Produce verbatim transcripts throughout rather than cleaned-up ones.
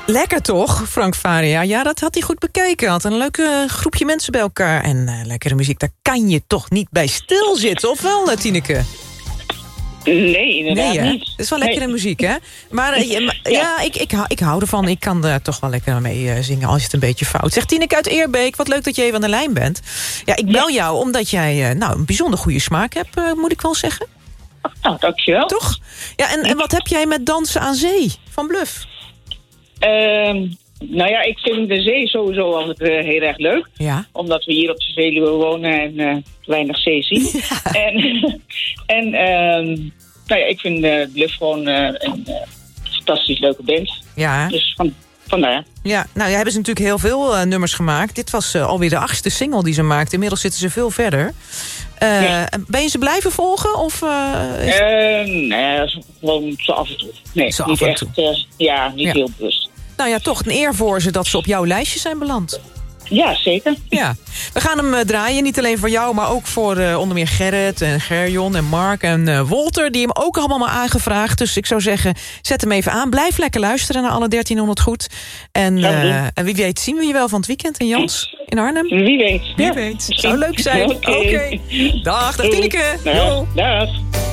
Lekker toch, Frank Faria? Ja, dat had hij goed bekeken. Had een leuk uh, groepje mensen bij elkaar. En uh, lekkere muziek, daar kan je toch niet bij stilzitten, of wel, Tineke? Nee, inderdaad nee, niet. Dat is wel lekkere nee. muziek, hè? Maar uh, ja, ja, ja ik, ik, hou, ik hou ervan. Ik kan er toch wel lekker mee uh, zingen als je het een beetje fout zegt. Tineke uit Eerbeek, wat leuk dat je even aan de lijn bent. Ja, ik bel ja. jou omdat jij uh, nou, een bijzonder goede smaak hebt, uh, moet ik wel zeggen. Nou, dankjewel. Toch? Ja, en, en wat heb jij met Dansen aan Zee van Bluff? Uh, nou ja, ik vind de zee sowieso altijd uh, heel erg leuk. Ja. Omdat we hier op de Veluwe wonen en uh, weinig zee zien. Ja. En, en uh, nou ja, ik vind uh, Bluff gewoon uh, een uh, fantastisch leuke band. Ja. Dus van, vandaar. Ja, nou ja, hebben ze natuurlijk heel veel uh, nummers gemaakt. Dit was uh, alweer de achtste single die ze maakten. Inmiddels zitten ze veel verder. Uh, ja. Ben je ze blijven volgen? Of, uh, is... uh, nee, gewoon zo af en toe. Nee, zo niet af en echt. toe. Uh, ja, niet ja. heel bewust. Nou ja, toch een eer voor ze dat ze op jouw lijstje zijn beland. Ja, zeker. Ja. We gaan hem uh, draaien, niet alleen voor jou, maar ook voor uh, onder meer Gerrit en Gerjon en Mark en uh, Wolter, die hem ook allemaal maar aangevraagd. Dus ik zou zeggen, zet hem even aan. Blijf lekker luisteren naar alle dertienhonderd goed. En, uh, en wie weet zien we je wel van het weekend in Jans in Arnhem. Wie weet. Wie ja. weet. Zou leuk zijn. Oké. Okay. Okay. Dag, dag Tineke. Dag. Dag.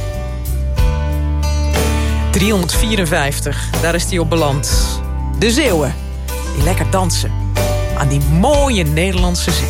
driehonderdvierenvijftig, daar is hij op beland. De Zeeuwen, die lekker dansen aan die mooie Nederlandse zee.